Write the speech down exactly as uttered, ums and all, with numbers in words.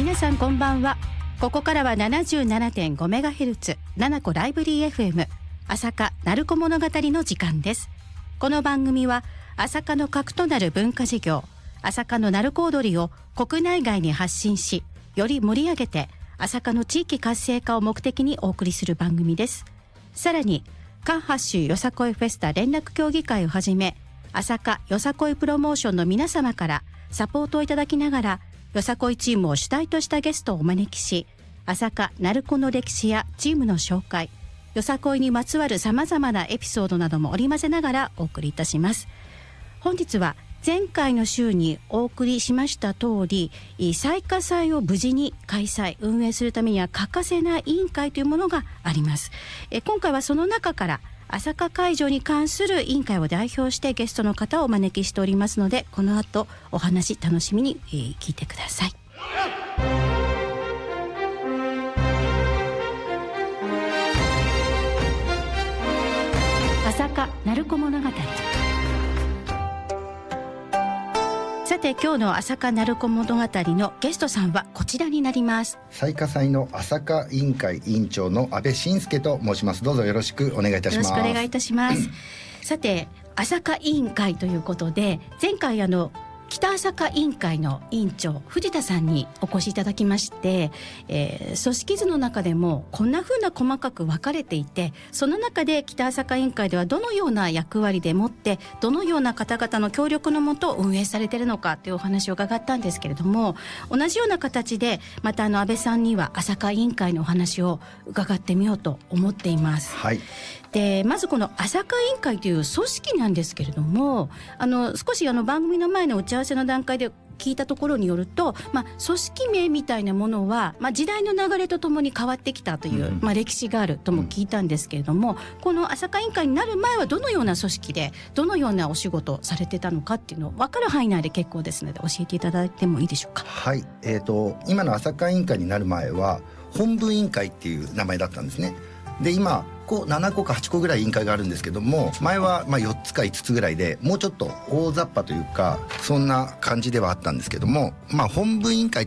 皆さんこんばんは。ここからは ななじゅうななてんごメガヘルツ ななこライブリー エフエム 朝霞鳴子物語の時間です。この番組は朝霞の核となる文化事業、朝霞の鳴子踊りを国内外に発信し、より盛り上げて朝霞の地域活性化を目的にお送りする番組です。さらに関八州よさこいフェスタ連絡協議会をはじめ、朝霞よさこいプロモーションの皆様からサポートをいただきながら、よさこいチームを主体としたゲストをお招きし、朝霞鳴子の歴史やチームの紹介、よさこいにまつわるさまざまなエピソードなども織り交ぜながらお送りいたします。本日は前回の週にお送りしました通り、彩花祭を無事に開催運営するためには欠かせない委員会というものがあります。え今回はその中から朝霞会場に関する委員会を代表してゲストの方をお招きしておりますので、この後お話楽しみに、えー、聞いてください。朝霞鳴子物語。さて今日の朝霞鳴子物語のゲストさんはこちらになります。 彩花祭の朝霞委員会委員長の安倍晋介と申します。どうぞよろしくお願いいたします。 よろしくお願いいたしますさて朝霞委員会ということで、前回あの北朝霞委員会の委員長藤田さんにお越しいただきまして、えー、組織図の中でもこんな風な細かく分かれていて、その中で北朝霞委員会ではどのような役割でもってどのような方々の協力のもと運営されているのかというお話を伺ったんですけれども、同じような形でまたあの安倍さんには朝霞委員会のお話を伺ってみようと思っています。 はい。 でまずこの朝霞委員会という組織なんですけれども、あの少しあの番組の前の打ち合わせの段階で聞いたところによると、まあ、組織名みたいなものは、まあ、時代の流れとともに変わってきたという、うんまあ、歴史があるとも聞いたんですけれども、うん、この朝霞委員会になる前はどのような組織でどのようなお仕事をされてたのかっていうのを分かる範囲内で結構ですので教えていただいてもいいでしょうか。 はい、えーと、今の朝霞委員会になる前は本部委員会っていう名前だったんですね。で今こうななこかはちこぐらい委員会があるんですけども、前はまあよっつかいつつぐらいでもうちょっと大雑把というかそんな感じではあったんですけども、まあ、本部委員会